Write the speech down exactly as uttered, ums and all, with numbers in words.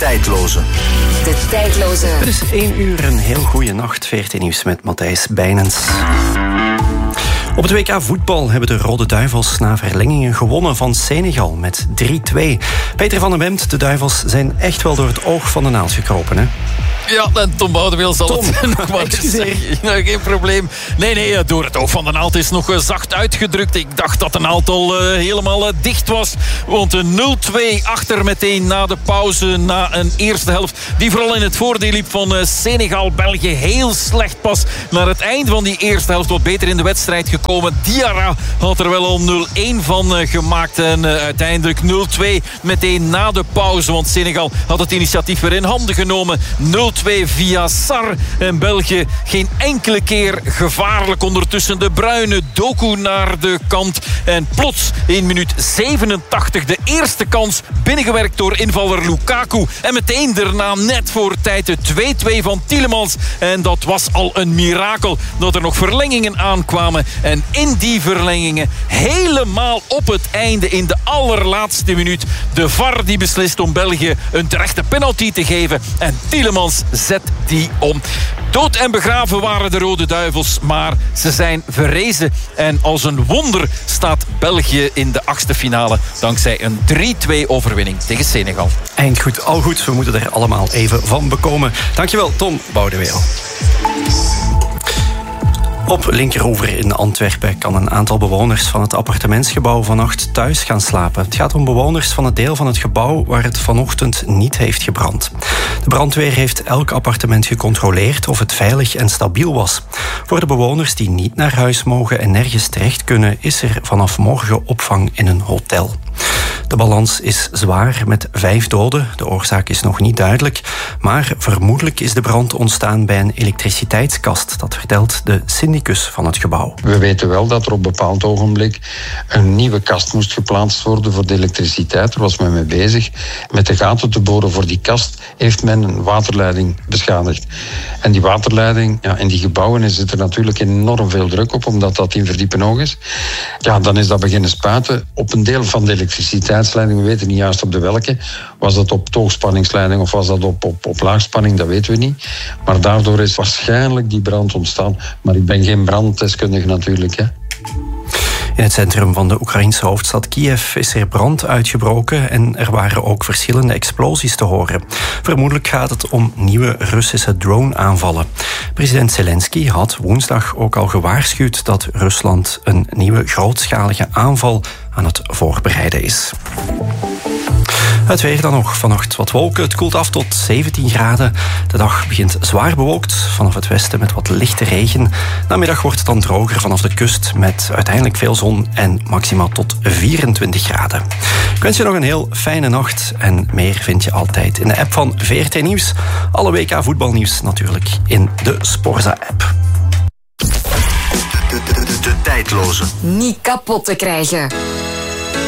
tijdloze. De tijdloze. Het is één uur, een heel goede nacht. V R T Nieuws met Matthijs Bijnens. Op het W K voetbal hebben de Rode Duivels na verlengingen gewonnen van Senegal met drie twee. Peter van den Bemt, de Duivels zijn echt wel door het oog van de naald gekropen, hè? Ja, en Tom Boudewil zal Tom, het nog maar eens zeggen. Nou, geen probleem. Nee, nee, door het oog van de naald is nog zacht uitgedrukt. Ik dacht dat de naald al uh, helemaal uh, dicht was. Want een nul twee achter meteen na de pauze, na een eerste helft die vooral in het voordeel liep van uh, Senegal-België. Heel slecht pas naar het eind van die eerste helft wat beter in de wedstrijd gekomen. Diarra had er wel al nul een van uh, gemaakt. En uh, uiteindelijk nul twee meteen na de pauze. Want Senegal had het initiatief weer in handen genomen. nul twee via Sar. En België geen enkele keer gevaarlijk. Ondertussen de Bruyne, Doku naar de kant. En plots in minuut zevenentachtig de eerste kans binnengewerkt door invaller Lukaku. En meteen daarna net voor tijd de twee twee van Tielemans. En dat was al een mirakel dat er nog verlengingen aankwamen. En in die verlengingen helemaal op het einde in de allerlaatste minuut de V A R die beslist om België een terechte penalty te geven. En Tielemans zet die om. Dood en begraven waren de Rode Duivels, maar ze zijn verrezen. En als een wonder staat België in de achtste finale dankzij een drie twee overwinning tegen Senegal. Eindgoed, al goed. We moeten er allemaal even van bekomen. Dankjewel, Tom Boudewil. Op Linkeroever in Antwerpen kan een aantal bewoners van het appartementsgebouw vannacht thuis gaan slapen. Het gaat om bewoners van het deel van het gebouw waar het vanochtend niet heeft gebrand. De brandweer heeft elk appartement gecontroleerd of het veilig en stabiel was. Voor de bewoners die niet naar huis mogen en nergens terecht kunnen, is er vanaf morgen opvang in een hotel. De balans is zwaar met vijf doden. De oorzaak is nog niet duidelijk. Maar vermoedelijk is de brand ontstaan bij een elektriciteitskast. Dat vertelt de syndicus van het gebouw. We weten wel dat er op een bepaald ogenblik een nieuwe kast moest geplaatst worden voor de elektriciteit. Daar was men mee bezig. Met de gaten te boren voor die kast heeft men een waterleiding beschadigd. En die waterleiding, ja, in die gebouwen zit er natuurlijk enorm veel druk op, omdat dat in verdiepen hoog is. Ja, dan is dat beginnen spuiten op een deel van de elektriciteitsleiding. We weten niet juist op de welke. Was dat op hoogspanningsleiding of was dat op, op, op laagspanning? Dat weten we niet. Maar daardoor is waarschijnlijk die brand ontstaan. Maar ik ben geen branddeskundige natuurlijk, hè. In het centrum van de Oekraïnse hoofdstad Kiev is er brand uitgebroken en er waren ook verschillende explosies te horen. Vermoedelijk gaat het om nieuwe Russische drone-aanvallen. President Zelensky had woensdag ook al gewaarschuwd dat Rusland een nieuwe grootschalige aanval aan het voorbereiden is. Het weer dan nog. Vannacht wat wolken. Het koelt af tot zeventien graden. De dag begint zwaar bewolkt. Vanaf het westen met wat lichte regen. Namiddag wordt het dan droger vanaf de kust met uiteindelijk veel zon en maximaal tot vierentwintig graden. Ik wens je nog een heel fijne nacht. En meer vind je altijd in de app van V R T Nieuws. Alle W K voetbalnieuws natuurlijk in de Sporza-app. De, de, de, de tijdloze. Niet kapot te krijgen.